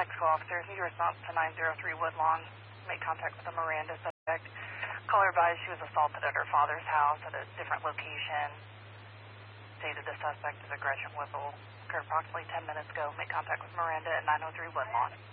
Mexico officers, need response to 903 Woodlawn. Make contact with a Miranda suspect. Caller advised she was assaulted at her father's house at a different location. Stated the suspect is a Gretchen Whipple. Occurred approximately 10 minutes ago. Make contact with Miranda at 903 Woodlawn.